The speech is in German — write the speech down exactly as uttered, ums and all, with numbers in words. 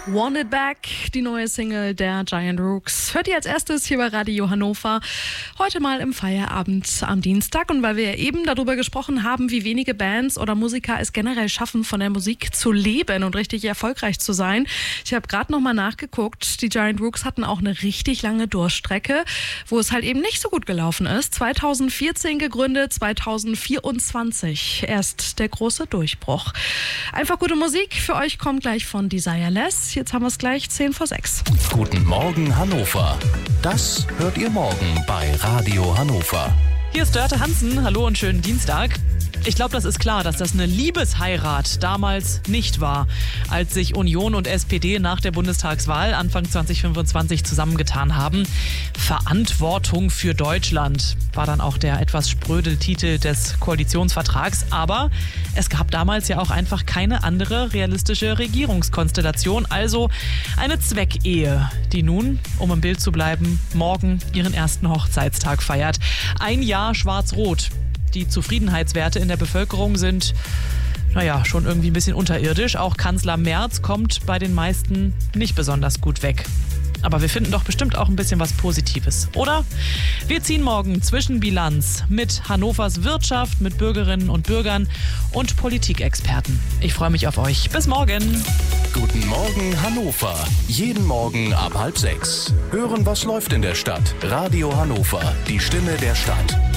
Want It Back, die neue Single der Giant Rooks. Hört ihr als erstes hier bei Radio Hannover. Heute mal im Feierabend am Dienstag. Und weil wir ja eben darüber gesprochen haben, wie wenige Bands oder Musiker es generell schaffen, von der Musik zu leben und richtig erfolgreich zu sein. Ich habe gerade nochmal nachgeguckt. Die Giant Rooks hatten auch eine richtig lange Durststrecke, wo es halt eben nicht so gut gelaufen ist. zweitausendvierzehn gegründet, zweitausendvierundzwanzig erst der große Durchbruch. Einfach gute Musik. Für euch kommt gleich von Desireless. Jetzt haben wir es gleich zehn vor sechs. Guten Morgen Hannover. Das hört ihr morgen bei Radio Hannover. Hier ist Dörte Hansen. Hallo und schönen Dienstag. Ich glaube, das ist klar, dass das eine Liebesheirat damals nicht war, als sich Union und S P D nach der Bundestagswahl Anfang zwanzig fünfundzwanzig zusammengetan haben. Verantwortung für Deutschland war dann auch der etwas spröde Titel des Koalitionsvertrags. Aber es gab damals ja auch einfach keine andere realistische Regierungskonstellation. Also eine Zweckehe, die nun, um im Bild zu bleiben, morgen ihren ersten Hochzeitstag feiert. Ein Jahr schwarz-rot. Die Zufriedenheitswerte in der Bevölkerung sind, naja, schon irgendwie ein bisschen unterirdisch. Auch Kanzler Merz kommt bei den meisten nicht besonders gut weg. Aber wir finden doch bestimmt auch ein bisschen was Positives, oder? Wir ziehen morgen Zwischenbilanz mit Hannovers Wirtschaft, mit Bürgerinnen und Bürgern und Politikexperten. Ich freue mich auf euch. Bis morgen. Guten Morgen Hannover. Jeden Morgen ab halb sechs. Hören, was läuft in der Stadt. Radio Hannover, die Stimme der Stadt.